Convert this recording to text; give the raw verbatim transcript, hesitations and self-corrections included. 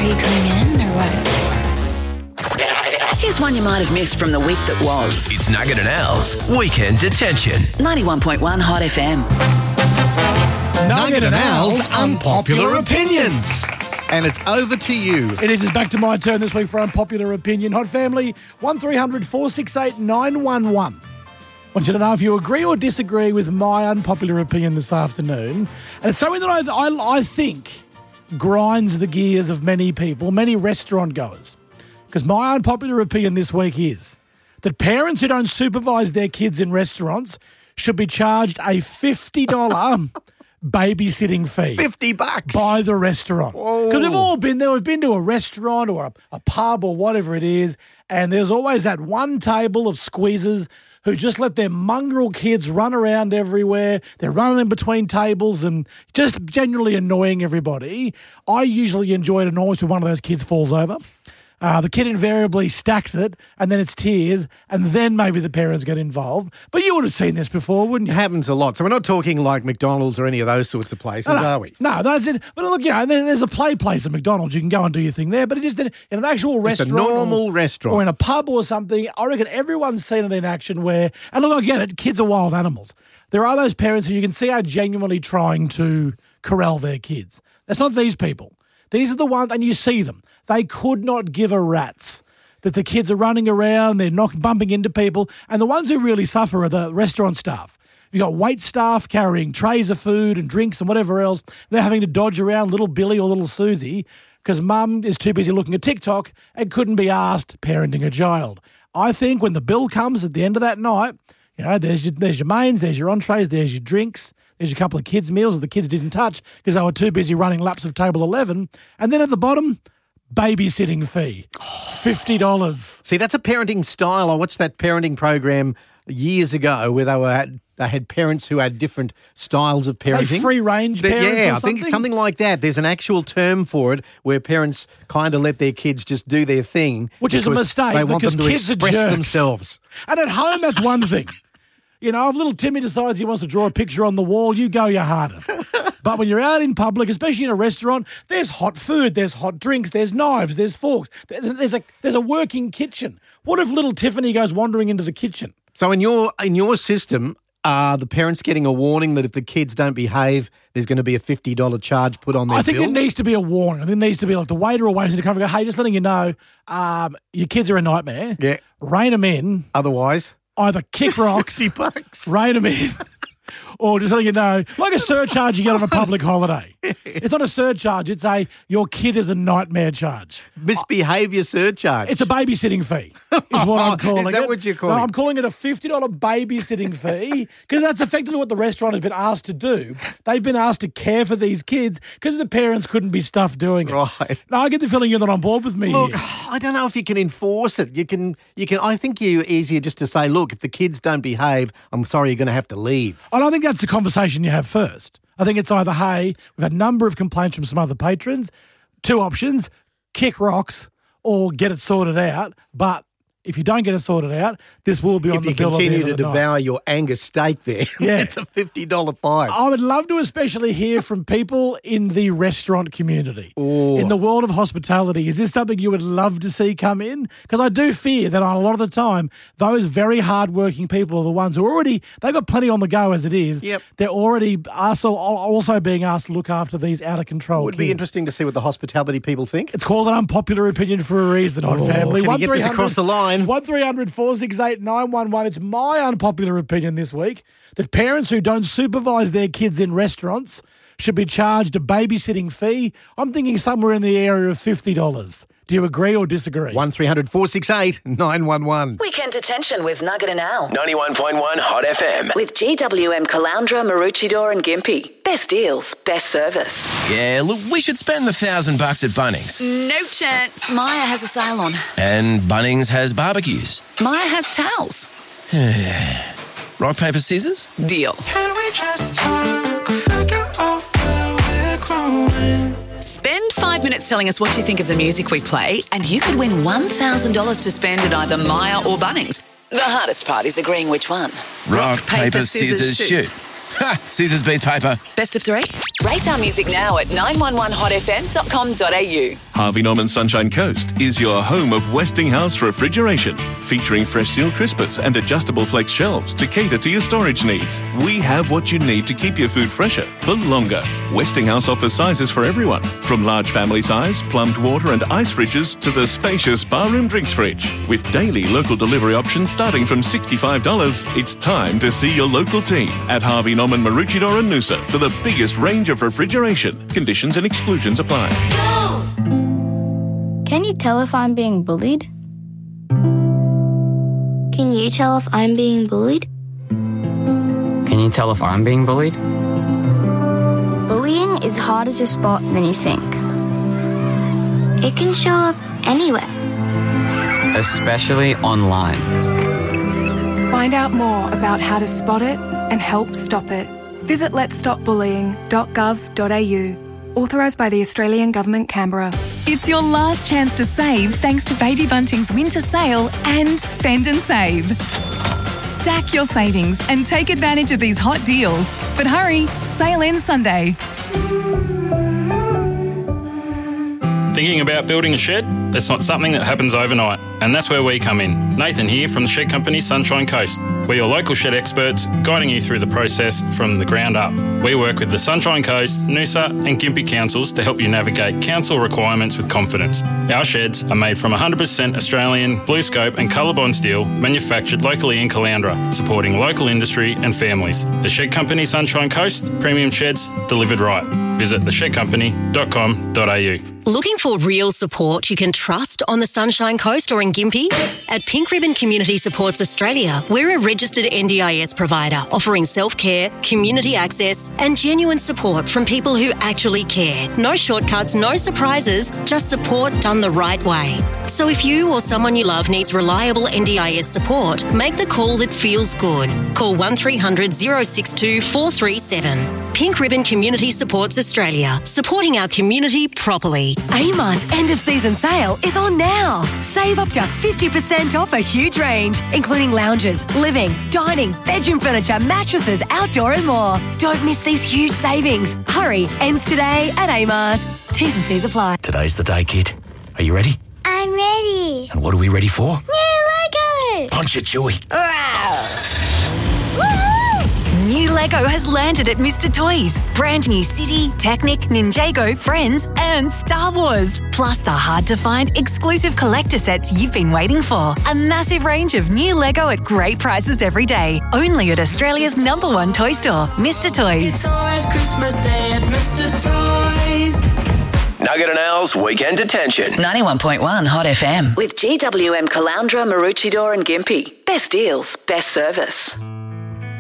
Are you coming in or what? Here's one you might have missed from the week that was. It's Nugget and Al's Weekend Detention. ninety-one point one Hot F M. Nugget and Al's Unpopular Opinions. And it's over to you. It is. It's back to my turn this week for Unpopular Opinion. Hot Family, one three hundred four six eight nine one one. I want you to know if you agree or disagree with my unpopular opinion this afternoon. And it's something that I, I, I think grinds the gears of many people, many restaurant goers. Because my unpopular opinion this week is that parents who don't supervise their kids in restaurants should be charged a fifty dollars babysitting fee. fifty bucks by the restaurant. Because we've all been there. We've been to a restaurant or a, a pub or whatever it is, and there's always that one table of squeezers who just let their mongrel kids run around everywhere. They're running in between tables and just generally annoying everybody. I usually enjoy it enormously when one of those kids falls over. Uh, the kid invariably stacks it, and then it's tears, and then maybe the parents get involved. But you would have seen this before, wouldn't you? It happens a lot. So we're not talking like McDonald's or any of those sorts of places, no, no, are we? No, that's it. But look, you know, there, there's a play place at McDonald's. You can go and do your thing there. But it just in, in an actual just restaurant, a normal or, restaurant, or in a pub or something, I reckon everyone's seen it in action. Where, and look, I get it. Kids are wild animals. There are those parents who you can see are genuinely trying to corral their kids. That's not these people. These are the ones, and you see them. They could not give a rat's that the kids are running around, they're not bumping into people, and the ones who really suffer are the restaurant staff. You've got wait staff carrying trays of food and drinks and whatever else. They're having to dodge around little Billy or little Susie because mum is too busy looking at TikTok and couldn't be asked parenting a child. I think when the bill comes at the end of that night, you know, there's your, there's your mains, there's your entrees, there's your drinks, there's your couple of kids' meals that the kids didn't touch because they were too busy running laps of table eleven. And then at the bottom, babysitting fee, fifty dollars. See, that's a parenting style. I watched that parenting program years ago where they were they had parents who had different styles of parenting. Like free range parents Yeah, or I think something? something like that. There's an actual term for it where parents kind of let their kids just do their thing. Which is a because mistake They want because them to kids are express jerks. themselves. And at home, that's one thing. You know, if little Timmy decides he wants to draw a picture on the wall, you go your hardest. But when you're out in public, especially in a restaurant, there's hot food, there's hot drinks, there's knives, there's forks, there's, there's a there's a working kitchen. What if little Tiffany goes wandering into the kitchen? So in your in your system, are the parents getting a warning that if the kids don't behave, there's going to be a fifty dollars charge put on their I think bill? there needs to be a warning. I think there needs to be like the waiter or waitress to come and go, hey, just letting you know, um, your kids are a nightmare. Yeah. Rein them in. Otherwise, Either kick rocks, fifty bucks. rein them in, or just letting you know, like a surcharge you get on a public holiday. It's not a surcharge. It's a your kid is a nightmare charge. Misbehaviour surcharge. It's a babysitting fee, is what I'm calling it. Is that what you're calling No, it? I'm calling it a fifty dollars babysitting fee because that's effectively what the restaurant has been asked to do. They've been asked to care for these kids because the parents couldn't be stuffed doing it. Right. Now, I get the feeling you're not on board with me Look, here. I don't know if you can enforce it. You can, you can. I think you're easier just to say, look, if the kids don't behave, I'm sorry, you're going to have to leave. I don't think that's the conversation you have first. I think it's either, hey, we've had a number of complaints from some other patrons, two options, kick rocks or get it sorted out. But if you don't get it sorted out, this will be on If the you bill continue at the to end of the night. devour your Angus steak there, Yeah. it's a fifty dollars fine. I would love to especially hear from people in the restaurant community, Ooh. in the world of hospitality. Is this something you would love to see come in? Because I do fear that a lot of the time, those very hardworking people are the ones who already, they've got plenty on the go as it is. Yep. They're already also, also being asked to look after these out-of-control Would kids. be interesting to see what the hospitality people think. It's called an unpopular opinion for a reason, Hot Oh, Family. can you get this across the line? one three hundred four six eight nine one one. It's my unpopular opinion this week that parents who don't supervise their kids in restaurants should be charged a babysitting fee. I'm thinking somewhere in the area of fifty dollars. Do you agree or disagree? one three hundred four six eight nine one one. Weekend Detention with Nugget and Al. ninety-one point one Hot F M. With G W M Caloundra, Maroochydore and Gympie. Best deals, best service. Yeah, look, we should spend the thousand bucks at Bunnings. No chance. Maya has a sale on. And Bunnings has barbecues. Maya has towels. Rock, paper, scissors? Deal. Can we just talk, figure out where we're growing? Spend five minutes telling us what you think of the music we play, and you could win one thousand dollars to spend at either Maya or Bunnings. The hardest part is agreeing which one. Rock, paper, scissors, shoot. Ha! Scissors beat paper. Best of three? Rate our music now at nine one one hot f m dot com dot a u. Harvey Norman Sunshine Coast is your home of Westinghouse refrigeration, featuring fresh seal crispers and adjustable flex shelves to cater to your storage needs. We have what you need to keep your food fresher for longer. Westinghouse offers sizes for everyone, from large family size, plumbed water and ice fridges to the spacious barroom drinks fridge. With daily local delivery options starting from sixty-five dollars, it's time to see your local team at Harvey Norman, Maroochydore and Noosa for the biggest range of refrigeration. Conditions and exclusions apply. Can you tell if I'm being bullied? Can you tell if I'm being bullied? Can you tell if I'm being bullied? Bullying is harder to spot than you think. It can show up anywhere. Especially online. Find out more about how to spot it and help stop it. Visit lets stop bullying dot gov dot a u. Authorised by the Australian Government, Canberra. It's your last chance to save thanks to Baby Bunting's winter sale and Spend and Save. Stack your savings and take advantage of these hot deals. But hurry, sale ends Sunday. Thinking about building a shed? That's not something that happens overnight, and that's where we come in. Nathan here from the shed company Sunshine Coast. We're your local shed experts, guiding you through the process from the ground up. We work with the Sunshine Coast, Noosa and Gympie councils to help you navigate council requirements with confidence. Our sheds are made from one hundred percent Australian BlueScope and Colorbond steel, manufactured locally in Caloundra, supporting local industry and families. The shed company Sunshine Coast, premium sheds delivered right. Visit the shed company dot com dot a u. Looking for real support you can trust on the Sunshine Coast or in Gympie? At Pink Ribbon Community Supports Australia, we're a registered N D I S provider offering self-care, community access and genuine support from people who actually care. No shortcuts, no surprises, just support done the right way. So if you or someone you love needs reliable N D I S support, make the call that feels good. Call one three hundred, oh six two, four three seven. Pink Ribbon Community Supports Australia, supporting our community properly. Amart's end-of-season sale is on now. Save up to fifty percent off a huge range, including lounges, living, dining, bedroom furniture, mattresses, outdoor and more. Don't miss these huge savings. Hurry, ends today at Amart. T's and C's apply. Today's the day, kid. Are you ready? I'm ready. And what are we ready for? New Lego! Punch it, Chewie. New Lego has landed at Mister Toys. Brand new City, Technic, Ninjago, Friends and Star Wars. Plus the hard-to-find exclusive collector sets you've been waiting for. A massive range of new Lego at great prices every day. Only at Australia's number one toy store, Mister Toys. It's always Christmas Day at Mister Toys. Nugget and Al's Weekend Detention. ninety-one point one Hot F M. With G W M Caloundra, Maroochydore and Gympie. Best deals, best service.